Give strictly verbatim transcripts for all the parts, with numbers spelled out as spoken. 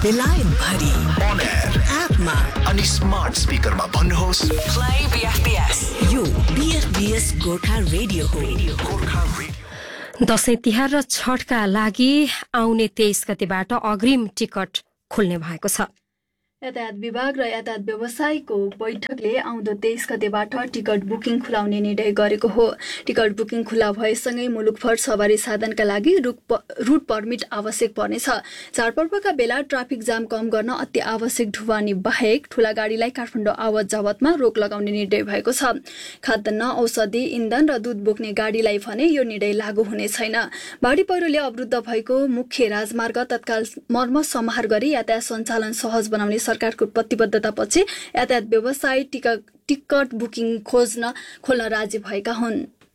बेलायत भरि On air एपमा अनि स्मार्ट स्पिकरमा भन्नुहोस् Play B F B S. यो B F B S Gorkha radio हो। गोर्खा रेडियो। दशैं तिहार र छठका लागि आउने तेइस गतेबाट अग्रिम टिकट खुल्ने भएको छ। यातायात विभाग र यातायात व्यवसायको बैठकले आउँदो तेइस गतेबाट टिकट बुकिङ खुलाउने निर्णय गरेको हो। टिकट बुकिङ खुला भएसँगै मुलुकभर सवारी साधनका लागि रुट पर्मिट आवश्यक पर्नेछ। चाडपर्वका बेला ट्राफिक जाम कम गर्न अति आवश्यक ढुवानी बाहेक ठूला गाडीलाई काठमाडौँ आवत जावतमा रोक लगाउने निर्णय भएको छ। खाद्यान्न, औषधि, इन्धन र दूध बोक्ने गाडीलाई भने यो निर्णय लागू हुने छैन। बाढी पहिरोले अवरुद्ध भएको मुख्य राजमार्ग तत्काल मर्मत समार गरी यातायात सञ्चालन सहज बनाउने सरकारको प्रतिबद्धतापछि यातायात व्यवसाय टिकट टिकट बुकिङ खोज्न खोल्न राजी भएका हुन्।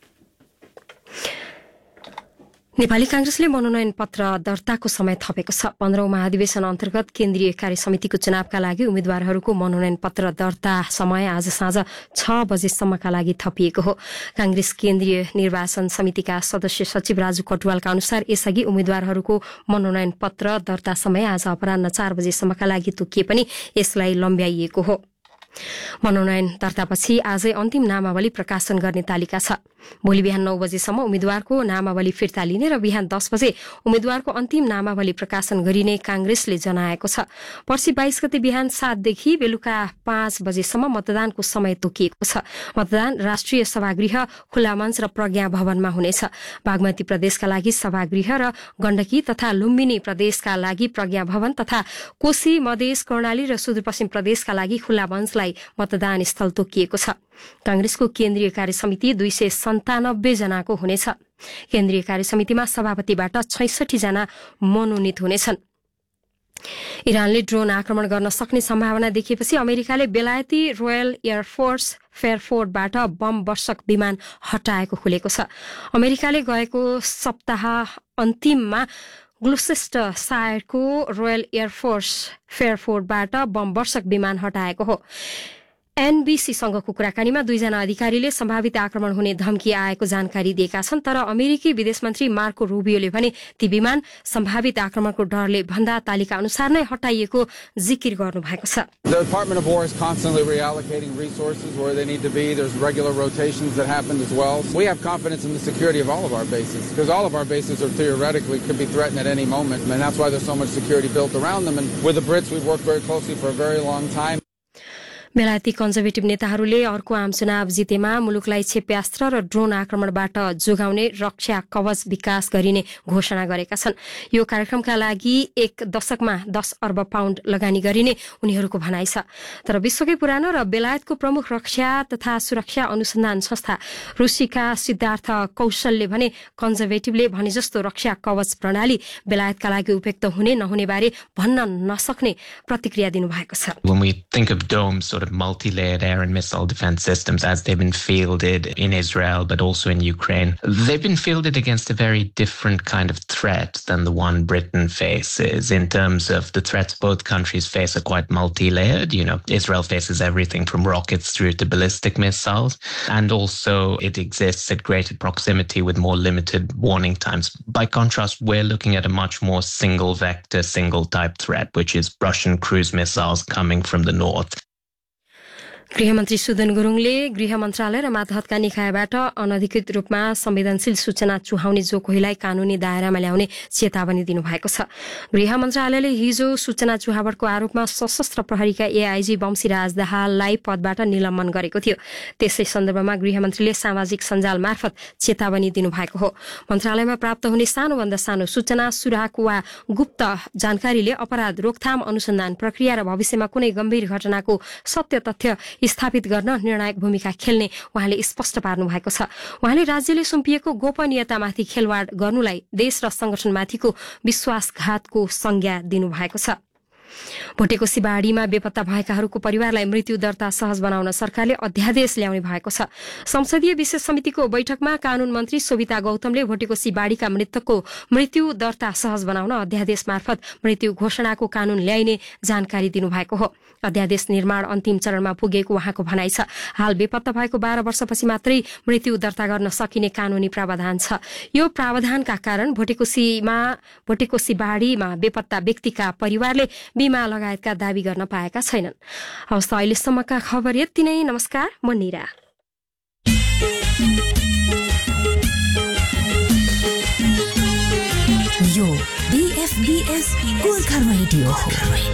नेपाली कांग्रेसले मनोनयन पत्र दर्ताको समय थपेको छ। पन्ध्रौं महाधिवेशन अन्तर्गत केन्द्रीय कार्य समितिको चुनावका लागि उम्मेद्वारहरूको मनोनयन पत्र दर्ता समय आज साँझ छ बजेसम्मका लागि थपिएको हो। कांग्रेस केन्द्रीय निर्वाचन समितिका सदस्य सचिव राजु कटुवालका अनुसार यसअघि उम्मेद्वारहरूको मनोनयन पत्र दर्ता समय आज अपराह्न चार बजेसम्मका लागि तोकिए पनि यसलाई लम्ब्याइएको हो। मनोनयन दर्तापछि आजै अन्तिम नामावली प्रकाशन गर्ने तालिका छ। भोलि बिहान नौ बजेसम्म उम्मेद्वारको नामावली फिर्ता लिने र बिहान दस बजे उम्मेद्वारको अन्तिम नामावली प्रकाशन गरिने कांग्रेसले जनाएको छ। पर्सि बाइस गते बिहान सातदेखि बेलुका पाँच बजेसम्म मतदानको समय तोकिएको छ। मतदान राष्ट्रिय सभागृह, खुल्ला मञ्च र प्रज्ञा भवनमा हुनेछ। बागमती प्रदेशका लागि सभागृह र गण्डकी तथा लुम्बिनी प्रदेशका लागि प्रज्ञा भवन तथा कोशी, मधेस, कर्णाली र सुदूरपश्चिम प्रदेशका लागि खुल्ला मञ्चलाई मतदान स्थल तोकिएको छ। कांग्रेसको केन्द्रीय कार्य समिति दुई सय सन्तानब्बे जनाको हुनेछ। केन्द्रीय कार्य समितिमा सभापतिबाट छैसठी जना मनोनित हुनेछन्। इरानले ड्रोन आक्रमण गर्न सक्ने सम्भावना देखिएपछि अमेरिकाले बेलायती रोयल एयरफोर्स फेयरफोर्डबाट बम वर्षक विमान हटाएको खुलेको छ। अमेरिकाले गएको सप्ताह अन्तिममा ग्लुसेस्टर सायरको रोयल एयरफोर्स फेयरफोर्डबाट बम वर्षक विमान हटाएको हो। एनबीसीसँगको कुराकानीमा दुईजना अधिकारीले सम्भावित आक्रमण हुने धम्की आएको जानकारी दिएका छन्, तर अमेरिकी विदेश मन्त्री मार्को रूबियोले भने ती विमान सम्भावित आक्रमणको डरले भन्दा तालिका अनुसार नै हटाइएको जिकिर गर्नु भएको छ। The Department of War is constantly reallocating resources where they need to be. There's regular rotations that happen as well. We have confidence in the security of all of our bases because all of our bases are theoretically could be threatened at any moment, and that's why there's so much security built around them. And with the Brits, we've worked very closely for a very long time. बेलायती conservative नेताहरूले अर्को आम चुनाव जितेमा मुलुकलाई क्षेप्यास्त्र र drone आक्रमणबाट जोगाउने रक्षा कवच विकास गरिने घोषणा गरेका छन्। यो कार्यक्रमका लागि एक दशकमा दस अर्ब पाउण्ड लगानी गरिने उनीहरूको भनाइ छ। तर विश्वकै पुरानो र बेलायतको प्रमुख रक्षा तथा सुरक्षा अनुसन्धान संस्था रुसीका सिद्धार्थ कौशलले भने कन्जर्भेटिभले भने जस्तो रक्षा कवच प्रणाली बेलायतका लागि उपयुक्त हुने नहुने बारे भन्न नसक्ने प्रतिक्रिया दिनुभएको छ। When we think of domes, sort of multi-layered air and missile defense systems as they've been fielded in Israel but also in Ukraine, they've been fielded against a very different kind of threat than the one Britain faces. In terms of the threats both countries face are quite multi-layered. You know, Israel faces everything from rockets through to ballistic missiles, and also it exists at greater proximity with more limited warning times. By contrast, we're looking at a much more single vector, single type threat, which is Russian cruise missiles coming from the north. गृहमन्त्री सुदन गुरुङले गृह मन्त्रालय र मातहतका निकायबाट अनधिकृत रूपमा संवेदनशील सूचना चुहाउने जो कोहीलाई कानूनी दायरामा ल्याउने चेतावनी दिनुभएको छ। गृह मन्त्रालयले हिजो सूचना चुहावटको आरोपमा सशस्त्र प्रहरीका एआईजी बमसिराज दाहाललाई पदबाट निलम्बन गरेको थियो। त्यसै सन्दर्भमा गृहमन्त्रीले सामाजिक सञ्जाल मार्फत चेतावनी दिनुभएको हो। मन्त्रालयमा प्राप्त हुने सानोभन्दा सानो सूचना, सुराग वा गुप्त जानकारीले अपराध रोकथाम, अनुसन्धान प्रक्रिया र भविष्यमा कुनै गम्भीर घटनाको सत्य तथ्य स्थापित गर्न निर्णायक भूमिका खेल्ने उहाँले स्पष्ट पार्नु भएको छ। उहाँले राज्यले सुम्पिएको गोपनीयतामाथि खेलवाड गर्नुलाई देश र संगठनमाथिको विश्वासघातको संज्ञा दिनुभएको छ। भोटेकोसी बाढीमा बेपत्ता भएकाहरूको परिवारलाई मृत्यु दर्ता सहज बनाउन सरकारले अध्यादेश ल्याउने भएको छ। संसदीय विशेष समितिको बैठकमा कानून मन्त्री शोभिता गौतमले भोटेकोसी बाढीका मृतकको मृत्यु दर्ता सहज बनाउन अध्यादेश मार्फत मृत्यु घोषणाको कानून ल्याइने जानकारी दिनुभएको हो। अध्यादेश निर्माण अन्तिम चरणमा पुगेको उहाँको भनाइ छ। हाल बेपत्ता भएको बाह्र वर्षपछि मात्रै मृत्यु दर्ता गर्न सकिने कानूनी प्रावधान छ। यो प्रावधानका कारण भोटेकोसीमा भोटेकोसी बाढीमा बेपत्ता व्यक्तिका परिवारले बीमा लगायतका दावी गर्न पाएका छैनन्। हवस् त अहिलेसम्मका खबर यति नै। नमस्कार, म निरा। यो बीएफबीएस गोर्खा रेडियो हो।